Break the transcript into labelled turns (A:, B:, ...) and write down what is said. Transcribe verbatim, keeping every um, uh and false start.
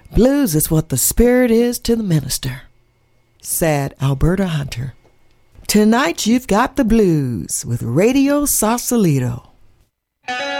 A: Blues is what the spirit is to the minister, said Alberta Hunter. Tonight you've got the blues with Radio Sausalito.